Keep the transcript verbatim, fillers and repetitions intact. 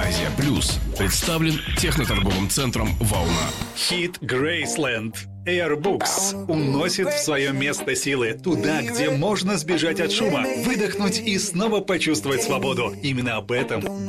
Азия Плюс представлен техноторговым центром «Волна». Хит Graceland. Airbooks уносит в свое место силы, туда, где можно сбежать от шума, выдохнуть и снова почувствовать свободу. Именно об этом